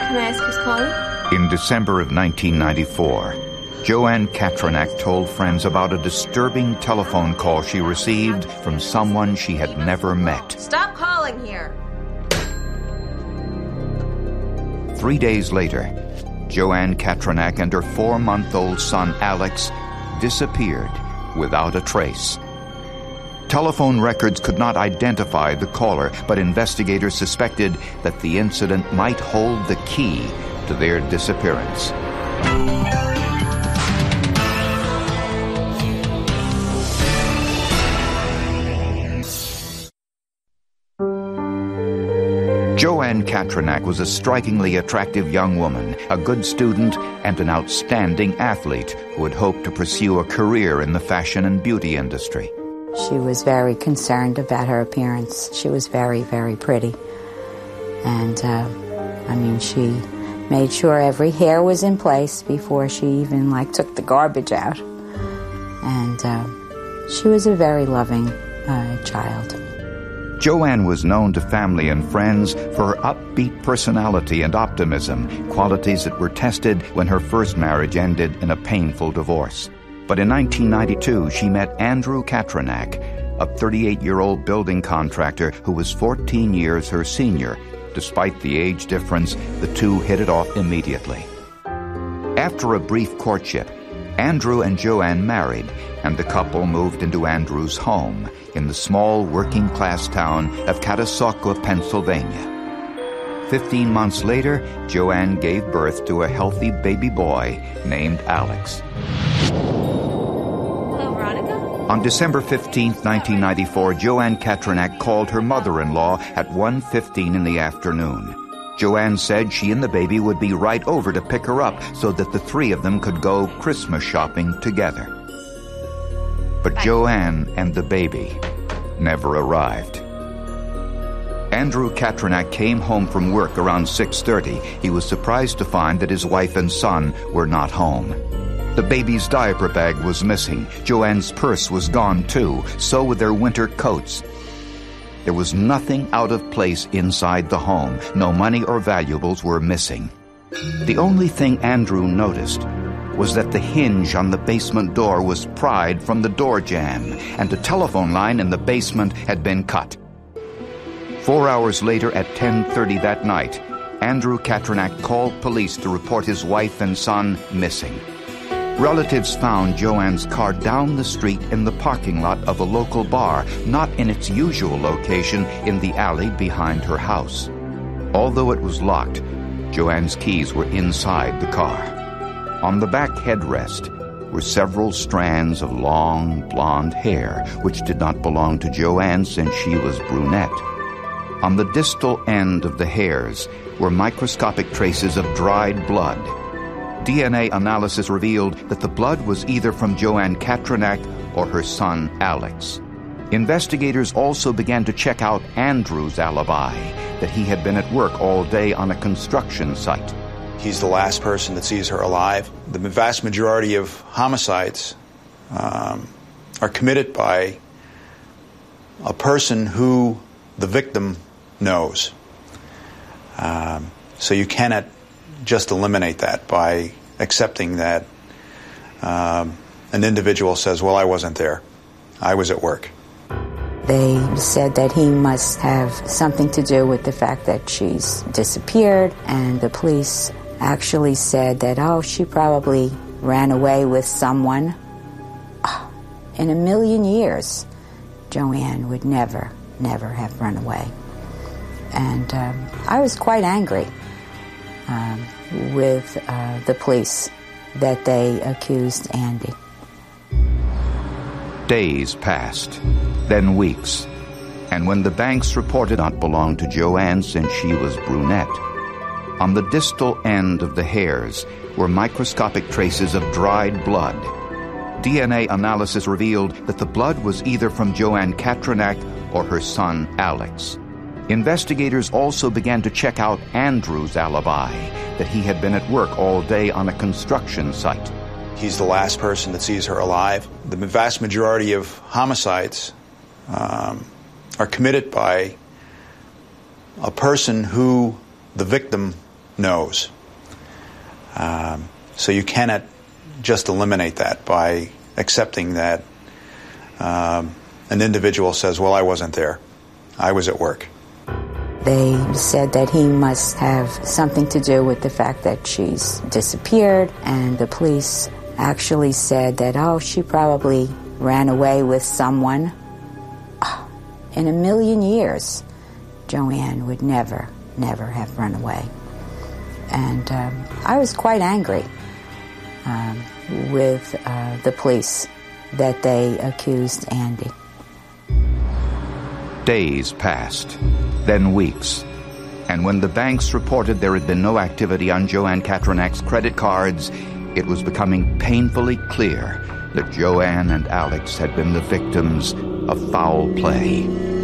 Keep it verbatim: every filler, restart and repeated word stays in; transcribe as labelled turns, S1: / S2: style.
S1: Can I ask who's calling?
S2: In December of nineteen ninety-four, Joanne Katranak told friends about a disturbing telephone call she received from someone she had never met.
S1: Stop calling here.
S2: Three days later, Joanne Katranak and her four-month-old son, Alex, disappeared without a trace. Telephone records could not identify the caller, but investigators suspected that the incident might hold the key to their disappearance. Joanne Katranak was a strikingly attractive young woman, a good student, and an outstanding athlete who had hoped to pursue a career in the fashion and beauty industry.
S3: She was very concerned about her appearance. She was very, very pretty. And, uh, I mean, she made sure every hair was in place before she even, like, took the garbage out. And uh, she was a very loving uh, child.
S2: Joanne was known to family and friends for her upbeat personality and optimism, qualities that were tested when her first marriage ended in a painful divorce. But in nineteen ninety-two, she met Andrew Katranak, a thirty-eight-year-old building contractor who was fourteen years her senior. Despite the age difference, the two hit it off immediately. After a brief courtship, Andrew and Joanne married, and the couple moved into Andrew's home in the small working-class town of Catasauqua, Pennsylvania. Fifteen months later, Joanne gave birth to a healthy baby boy named Alex.
S1: Hello, Veronica?
S2: On December fifteenth, nineteen ninety-four, Joanne Katranak called her mother-in-law at one fifteen in the afternoon. Joanne said she and the baby would be right over to pick her up so that the three of them could go Christmas shopping together. But Bye. Joanne and the baby never arrived. Andrew Katranak came home from work around six thirty. He was surprised to find that his wife and son were not home. The baby's diaper bag was missing. Joanne's purse was gone too, so were their winter coats. There was nothing out of place inside the home. No money or valuables were missing. The only thing Andrew noticed was that the hinge on the basement door was pried from the door jamb, and the telephone line in the basement had been cut. Four hours later, at ten thirty that night, Andrew Katranak called police to report his wife and son missing. Relatives found Joanne's car down the street in the parking lot of a local bar, not in its usual location in the alley behind her house. Although it was locked, Joanne's keys were inside the car. On the back headrest were several strands of long, blonde hair, which did not belong to Joanne since she was brunette. On the distal end of the hairs were microscopic traces of dried blood. D N A analysis revealed that the blood was either from Joanne Katranak or her son, Alex. Investigators also began to check out Andrew's alibi, that he had been at work all day on a construction site.
S4: He's the last person that sees her alive. The vast majority of homicides um, are committed by a person who the victim knows. Um, so you cannot just eliminate that by accepting that um, an individual says, well, I wasn't there. I was at work.
S3: They said that he must have something to do with the fact that she's disappeared, and the police actually said that, oh, she probably ran away with someone. Oh, in a million years, Joanne would never, never have run away. And um, I was quite angry um, with uh, the police that they accused Andy.
S2: Days passed, then weeks, and when the banks reported not belong to Joanne since she was brunette, on the distal end of the hairs were microscopic traces of dried blood. D N A analysis revealed that the blood was either from Joanne Katranak or her son, Alex. Investigators also began to check out Andrew's alibi, that he had been at work all day on a construction site.
S4: He's the last person that sees her alive. The vast majority of homicides um, are committed by a person who the victim knows. Um, so you cannot just eliminate that by accepting that um, an individual says, well, I wasn't there. I was at work.
S3: They said that he must have something to do with the fact that she's disappeared, and the police actually said that, oh, she probably ran away with someone. In a million years, Joanne would never, never have run away. And um, I was quite angry um, with uh, the police that they accused Andy.
S2: Days passed, then weeks. And when the banks reported there had been no activity on Joanne Katranak's credit cards, it was becoming painfully clear that Joanne and Alex had been the victims of foul play.